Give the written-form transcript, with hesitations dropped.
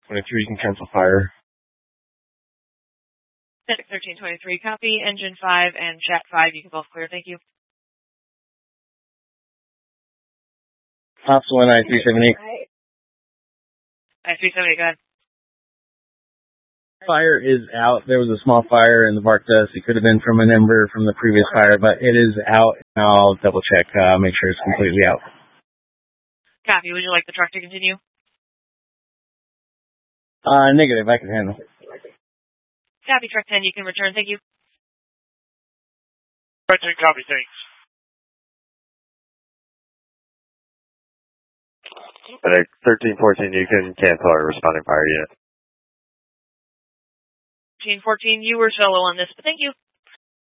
1323, you can cancel fire. Medic 1323, copy. Engine 5 and Chat 5, you can both clear. Thank you. Ops 19378. I-378, go ahead. Fire is out. There was a small fire in the bark dust. It could have been from an ember from the previous fire, but it is out. I'll double check, make sure it's completely out. Copy. Would you like the truck to continue? Negative. I can handle it. Copy. Truck 10, you can return. Thank you. Truck 10, copy. Thanks. Medic 1314, you can cancel our responding fire unit. 1314, you were solo on this, but thank you.